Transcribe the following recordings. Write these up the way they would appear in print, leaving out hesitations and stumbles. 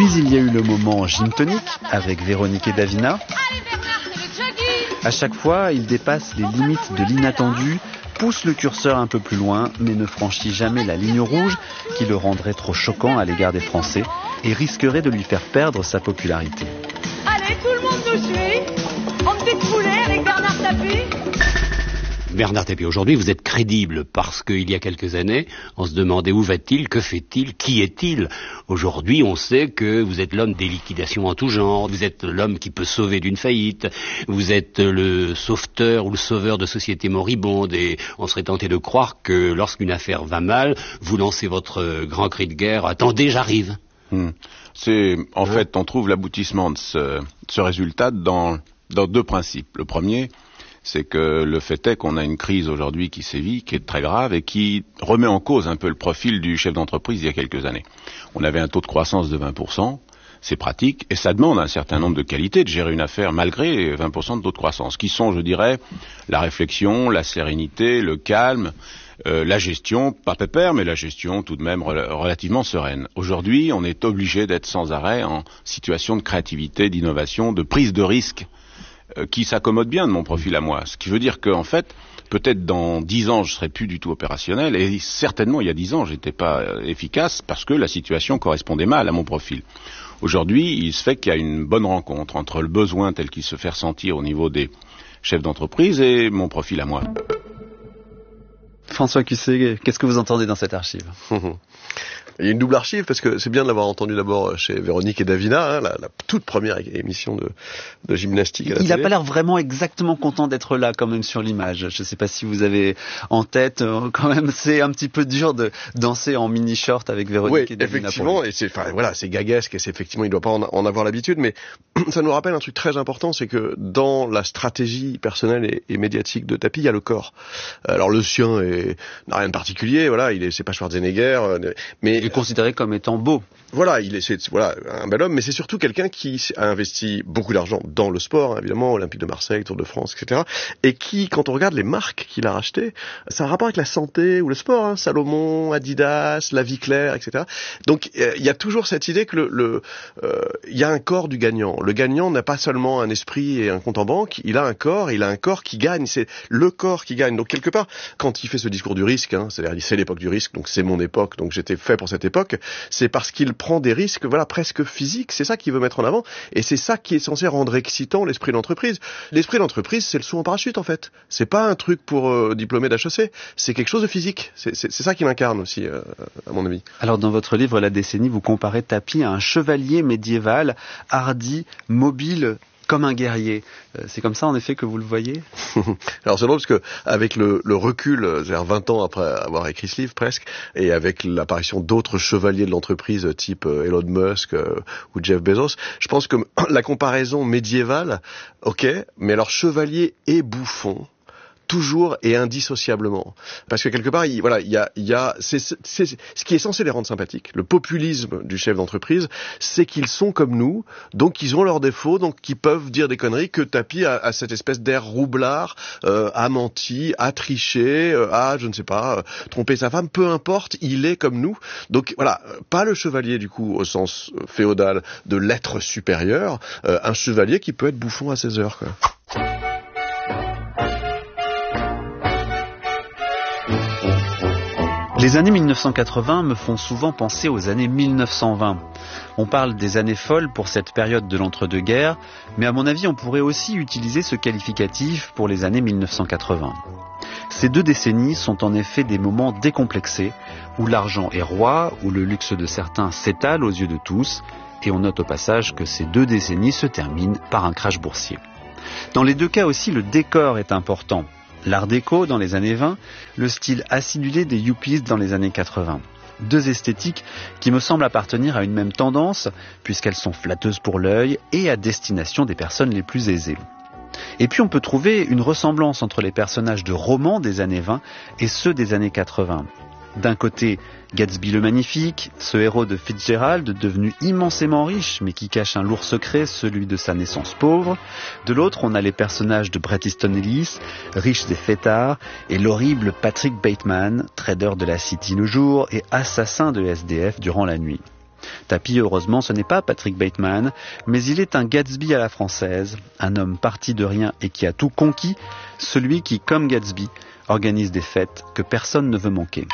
Puis il y a eu le moment Gin Tonic avec Véronique et Davina. À chaque fois, il dépasse les limites de l'inattendu, pousse le curseur un peu plus loin, mais ne franchit jamais la ligne rouge qui le rendrait trop choquant à l'égard des Français et risquerait de lui faire perdre sa popularité. Allez, tout le monde nous suit. En petite foulée avec Bernard Tapie. Bernard Tapie, aujourd'hui, vous êtes crédible parce qu'il y a quelques années, on se demandait où va-t-il, que fait-il, qui est-il. Aujourd'hui, on sait que vous êtes l'homme des liquidations en tout genre, vous êtes l'homme qui peut sauver d'une faillite, vous êtes le sauveteur ou le sauveur de sociétés moribondes et on serait tenté de croire que lorsqu'une affaire va mal, vous lancez votre grand cri de guerre « Attendez, j'arrive ». C'est, en fait, on trouve l'aboutissement de ce résultat dans deux principes. Le premier, c'est que le fait est qu'on a une crise aujourd'hui qui sévit, qui est très grave et qui remet en cause un peu le profil du chef d'entreprise il y a quelques années. On avait un taux de croissance de 20%, c'est pratique, et ça demande un certain nombre de qualités de gérer une affaire malgré 20% de taux de croissance, qui sont, je dirais, la réflexion, la sérénité, le calme, la gestion, pas pépère, mais la gestion tout de même relativement sereine. Aujourd'hui, on est obligé d'être sans arrêt en situation de créativité, d'innovation, de prise de risque, qui s'accommode bien de mon profil à moi. Ce qui veut dire qu'en fait, peut-être dans 10 ans, je serai plus du tout opérationnel, et certainement il y a 10 ans, j'étais pas efficace parce que la situation correspondait mal à mon profil. Aujourd'hui, il se fait qu'il y a une bonne rencontre entre le besoin tel qu'il se fait ressentir au niveau des chefs d'entreprise et mon profil à moi. François Cusset, qu'est-ce que vous entendez dans cette archive ? Il y a une double archive parce que c'est bien de l'avoir entendu d'abord chez Véronique et Davina, la toute première émission de gymnastique à la télé. Il n'a pas l'air vraiment exactement content d'être là quand même sur l'image. Je ne sais pas si vous avez en tête, quand même c'est un petit peu dur de danser en mini-short avec Véronique et Davina. Effectivement, et c'est gaguesque et c'est effectivement il ne doit pas en avoir l'habitude, mais ça nous rappelle un truc très important, c'est que dans la stratégie personnelle et médiatique de Tapie, il y a le corps. Alors le sien n'a rien de particulier, voilà, c'est pas Schwarzenegger, mais il est considéré comme étant beau. Voilà, c'est un bel homme, mais c'est surtout quelqu'un qui a investi beaucoup d'argent dans le sport, hein, évidemment, Olympique de Marseille, Tour de France, etc. Et qui, quand on regarde les marques qu'il a rachetées, ça a un rapport avec la santé ou le sport, hein, Salomon, Adidas, La Vie Claire, etc. Donc il y a toujours cette idée que il y a un corps du gagnant. Le gagnant n'a pas seulement un esprit et un compte en banque, il a un corps qui gagne, c'est le corps qui gagne. Donc quelque part, quand il fait ce discours du risque, hein, c'est-à-dire c'est l'époque du risque, donc c'est mon époque, donc j'étais fait pour cette époque, c'est parce qu'il prend des risques, voilà, presque physiques, c'est ça qu'il veut mettre en avant, et c'est ça qui est censé rendre excitant l'esprit d'entreprise. L'esprit d'entreprise, c'est le saut en parachute, en fait. C'est pas un truc pour diplômé d'HEC, c'est quelque chose de physique. C'est ça qui l'incarne aussi, à mon avis. Alors, dans votre livre, La décennie, vous comparez Tapie à un chevalier médiéval, hardi, mobile, comme un guerrier. C'est comme ça, en effet, que vous le voyez? Alors, c'est drôle parce que, avec le recul, c'est-à-dire 20 ans après avoir écrit ce livre, presque, et avec l'apparition d'autres chevaliers de l'entreprise, type Elon Musk ou Jeff Bezos, je pense que la comparaison médiévale, ok, mais alors chevalier et bouffon, toujours et indissociablement. Parce que quelque part, c'est ce qui est censé les rendre sympathiques. Le populisme du chef d'entreprise, c'est qu'ils sont comme nous, donc ils ont leurs défauts, donc ils peuvent dire des conneries, que Tapie a cette espèce d'air roublard, a menti, a triché, je ne sais pas, trompé sa femme, peu importe, il est comme nous. Donc voilà, pas le chevalier du coup au sens féodal de l'être supérieur, un chevalier qui peut être bouffon à 16 heures, quoi. Les années 1980 me font souvent penser aux années 1920. On parle des années folles pour cette période de l'entre-deux-guerres, mais à mon avis, on pourrait aussi utiliser ce qualificatif pour les années 1980. Ces 2 décennies sont en effet des moments décomplexés, où l'argent est roi, où le luxe de certains s'étale aux yeux de tous, et on note au passage que ces 2 décennies se terminent par un crash boursier. Dans les 2 cas aussi, le décor est important. L'art déco dans les années 20, le style acidulé des yuppies dans les années 80. 2 esthétiques qui me semblent appartenir à une même tendance, puisqu'elles sont flatteuses pour l'œil et à destination des personnes les plus aisées. Et puis on peut trouver une ressemblance entre les personnages de romans des années 20 et ceux des années 80. D'un côté, Gatsby le Magnifique, ce héros de Fitzgerald devenu immensément riche mais qui cache un lourd secret, celui de sa naissance pauvre. De l'autre, on a les personnages de Bret Easton Ellis, riches et fêtards, et l'horrible Patrick Bateman, trader de la City le jour et assassin de SDF durant la nuit. Tapi, heureusement, ce n'est pas Patrick Bateman, mais il est un Gatsby à la française, un homme parti de rien et qui a tout conquis, celui qui, comme Gatsby, organise des fêtes que personne ne veut manquer.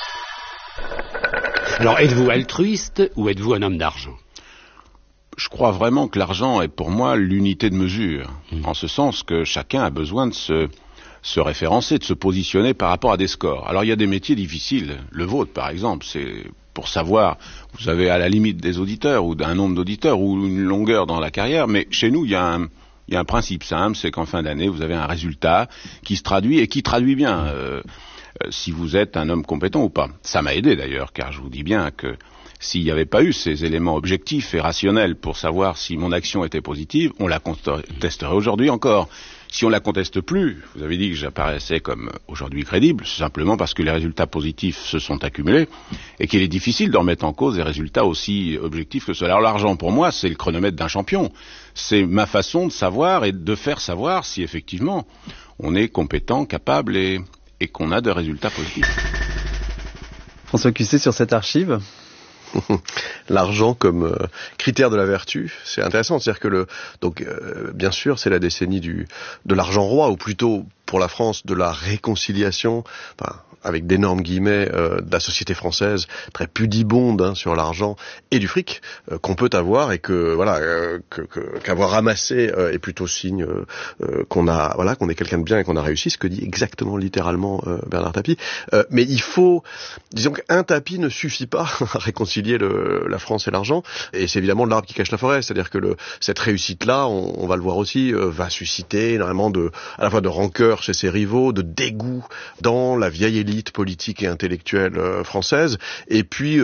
Alors, êtes-vous altruiste ou êtes-vous un homme d'argent ? Je crois vraiment que l'argent est pour moi l'unité de mesure, en ce sens que chacun a besoin de se référencer, de se positionner par rapport à des scores. Alors il y a des métiers difficiles, le vôtre par exemple, c'est pour savoir, vous avez à la limite des auditeurs ou d'un nombre d'auditeurs ou une longueur dans la carrière, mais chez nous il y a un principe simple, c'est qu'en fin d'année vous avez un résultat qui se traduit et qui traduit bien si vous êtes un homme compétent ou pas. Ça m'a aidé d'ailleurs, car je vous dis bien que s'il n'y avait pas eu ces éléments objectifs et rationnels pour savoir si mon action était positive, on la contesterait aujourd'hui encore. Si on la conteste plus, vous avez dit que j'apparaissais comme aujourd'hui crédible, c'est simplement parce que les résultats positifs se sont accumulés et qu'il est difficile de remettre en cause des résultats aussi objectifs que cela. Alors l'argent pour moi, c'est le chronomètre d'un champion. C'est ma façon de savoir et de faire savoir si effectivement on est compétent, capable et qu'on a des résultats positifs. François Cuisset, sur cette archive ? L'argent comme critère de la vertu, c'est intéressant. C'est-à-dire que bien sûr, c'est la décennie de l'argent roi, ou plutôt pour la France de la réconciliation, avec d'énormes guillemets, de la société française très pudibonde sur l'argent et du fric qu'on peut avoir, et que qu'avoir ramassé est plutôt signe qu'on est quelqu'un de bien et qu'on a réussi, ce que dit exactement littéralement Bernard Tapie. Mais il faut, disons qu'un tapis ne suffit pas à réconcilier la France et l'argent, et c'est évidemment l'arbre qui cache la forêt. C'est-à-dire que cette réussite-là, on va le voir aussi, va susciter énormément à la fois de rancœur chez ses rivaux, de dégoût dans la vieille élite politique et intellectuelle française, et puis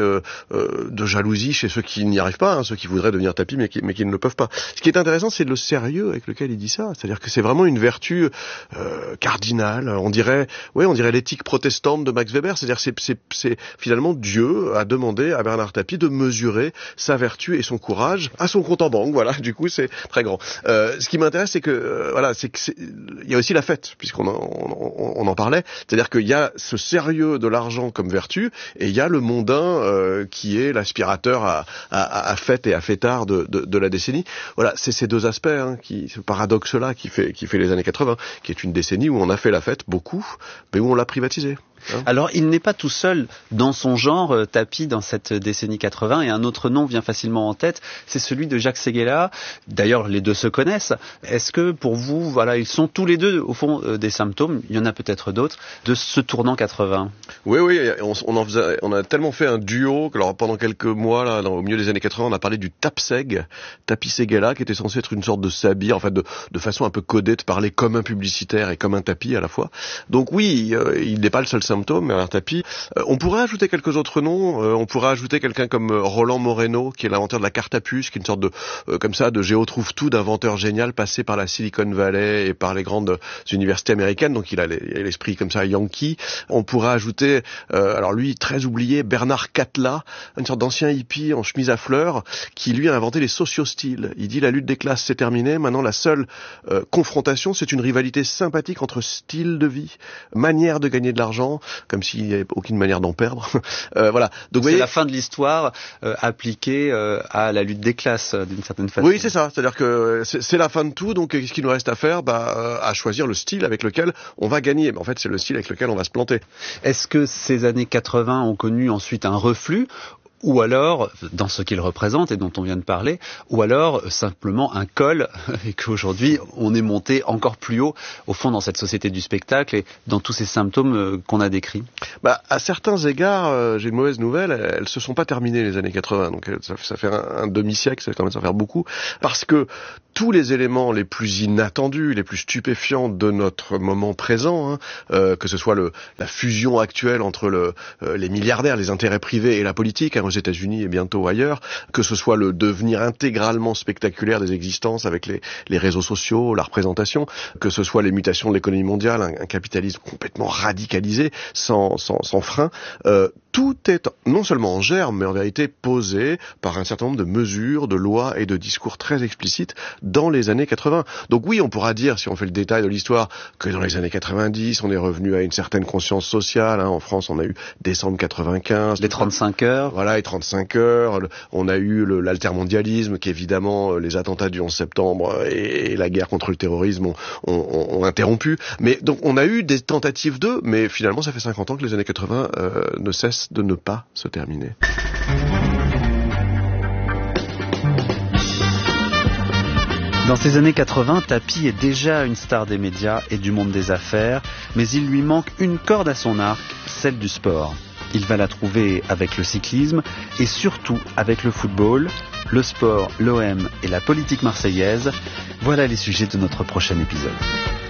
de jalousie chez ceux qui n'y arrivent pas, ceux qui voudraient devenir Tapie mais qui ne le peuvent pas. Ce qui est intéressant, c'est le sérieux avec lequel il dit ça. C'est-à-dire que c'est vraiment une vertu cardinale. On dirait l'éthique protestante de Max Weber. C'est-à-dire c'est finalement Dieu a demandé à Bernard Tapie de mesurer sa vertu et son courage à son compte en banque. Voilà, du coup c'est très grand. Ce qui m'intéresse, c'est que il y a aussi la fête, puisqu'on on en parlait. C'est-à-dire qu'il y a ce sérieux de l'argent comme vertu, et il y a le mondain qui est l'aspirateur à fête et à fêtard de la décennie. Voilà, c'est ces deux aspects, ce paradoxe-là qui fait les années 80, qui est une décennie où on a fait la fête beaucoup, mais où on l'a privatisée. Alors, il n'est pas tout seul dans son genre, Tapie, dans cette décennie 80, et un autre nom vient facilement en tête, c'est celui de Jacques Séguéla. D'ailleurs, les deux se connaissent. Est-ce que, pour vous, ils sont tous les deux, au fond, des symptômes, il y en a peut-être d'autres, de ce tournant 80? Oui, on a tellement fait un duo, que pendant quelques mois, au milieu des années 80, on a parlé du Tapseg, Tapie Séguéla, qui était censé être une sorte de sabir, en fait, de façon un peu codée, de parler comme un publicitaire et comme un Tapie à la fois. Donc oui, il n'est pas le seul symptôme, Bernard Tapie. On pourrait ajouter quelques autres noms. On pourrait ajouter quelqu'un comme Roland Moreno, qui est l'inventeur de la carte à puce, qui est une sorte de géotrouve-tout, d'inventeur génial, passé par la Silicon Valley et par les grandes universités américaines. Donc il a l'esprit comme ça yankee. On pourrait ajouter, alors lui très oublié, Bernard Catla, une sorte d'ancien hippie en chemise à fleurs, qui lui a inventé les sociostyles. Il dit la lutte des classes c'est terminé. Maintenant la seule confrontation, c'est une rivalité sympathique entre style de vie, manière de gagner de l'argent, comme s'il n'y avait aucune manière d'en perdre. Voilà. Donc c'est la fin de l'histoire appliquée à la lutte des classes d'une certaine façon. Oui, c'est ça. C'est-à-dire que c'est la fin de tout. Donc qu'est-ce qu'il nous reste à faire? À choisir le style avec lequel on va gagner. Mais en fait, c'est le style avec lequel on va se planter. Est-ce que ces années 80 ont connu ensuite un reflux? Ou alors, dans ce qu'il représente et dont on vient de parler, ou alors simplement un col, et qu'aujourd'hui on est monté encore plus haut, au fond, dans cette société du spectacle et dans tous ces symptômes qu'on a décrits? À certains égards, j'ai une mauvaise nouvelle, elles se sont pas terminées les années 80, donc ça fait un demi-siècle, ça commence à faire beaucoup, parce que tous les éléments les plus inattendus, les plus stupéfiants de notre moment présent, que ce soit la fusion actuelle entre les milliardaires, les intérêts privés et la politique, aux États-Unis et bientôt ailleurs, que ce soit le devenir intégralement spectaculaire des existences avec les réseaux sociaux, la représentation, que ce soit les mutations de l'économie mondiale, un capitalisme complètement radicalisé, sans frein, tout est non seulement en germe, mais en vérité posé par un certain nombre de mesures, de lois et de discours très explicites dans les années 80. Donc oui, on pourra dire, si on fait le détail de l'histoire, que dans les années 90, on est revenu à une certaine conscience sociale. En France, on a eu décembre 95. Les 35 heures. Voilà, 35 heures, on a eu l'altermondialisme qui évidemment les attentats du 11 septembre et la guerre contre le terrorisme ont interrompu. Mais donc on a eu des tentatives mais finalement ça fait 50 ans que les années 80 ne cessent de ne pas se terminer. Dans ces années 80, Tapi est déjà une star des médias et du monde des affaires, mais il lui manque une corde à son arc, celle du sport. Il va la trouver avec le cyclisme et surtout avec le football, le sport, l'OM et la politique marseillaise. Voilà les sujets de notre prochain épisode.